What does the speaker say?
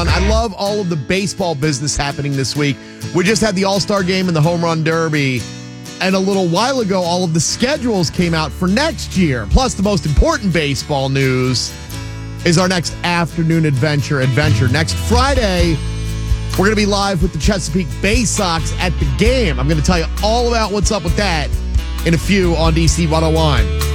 fun. I love all of the baseball business happening this week. We just had the All-Star Game and the Home Run Derby. And a little while ago, all of the schedules came out for next year. Plus, the most important baseball news is our next afternoon adventure. Next Friday, we're going to be live with the Chesapeake Bay Sox at the game. I'm going to tell you all about what's up with that in a few on DC 101.